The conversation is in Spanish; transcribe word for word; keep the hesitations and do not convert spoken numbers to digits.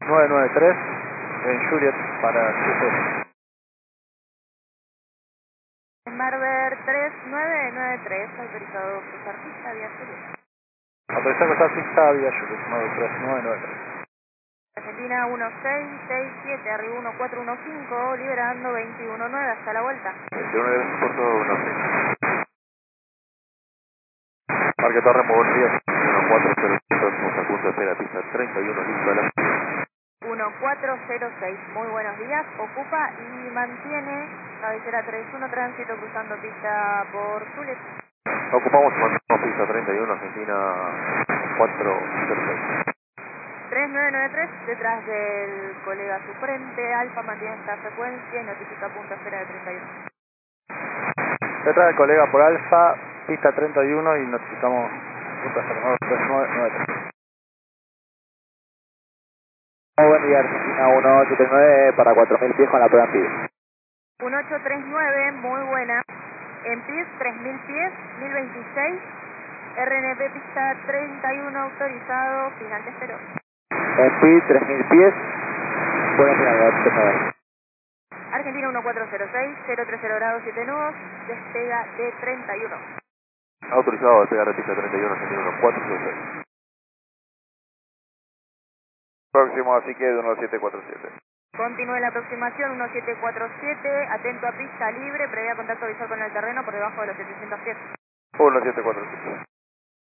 nueve nueve tres en Juliet para C C. Marver tres nueve nueve tres, autorizado cruzar pista vía Juliet. Autorizado cruzar pista vía Juliet, nueve tres nueve nueve tres. Argentina uno seis seis siete, arriba uno cuatro uno cinco, liberando veintiuno nueve hasta la vuelta. veintiuno nueve, Puerto uno seis. Parque Torre, muy buen día. uno cuatro cero seis, estamos a punto de hacer la pista treinta y uno, listo a la... uno cuatro cero seis, muy buenos días, ocupa y mantiene cabecera tres uno, tránsito cruzando pista por Juliet. Ocupamos y mantenemos pista treinta y uno, Argentina cuatro cero seis. tres nueve nueve tres, detrás del colega su frente, Alfa mantiene esta frecuencia y notifica punto esfera de treinta y uno. Detrás del colega por Alfa, pista treinta y uno y notificamos punto nueve tres nueve nueve tres. Muy buen día, Argentina uno ocho tres nueve para cuatro mil pies con la prueba en PID. uno ocho tres nueve, muy buena. En P I S, tres mil pies, mil veintiséis. R N P pista treinta y uno, autorizado, final de cero. En PID, tres mil pies. Buenos días, Argentina uno cuatro cero seis, cero tres cero grados, siete nudos, despega de treinta y uno. autorizado a despegar de pista treinta y uno, Argentina uno cuatro cero seis. Próximo a Sique de uno siete cuatro siete. Continúe la aproximación uno siete cuatro siete, atento a pista libre, previa contacto visual con el terreno por debajo de los setecientos pies. uno siete cuatro siete.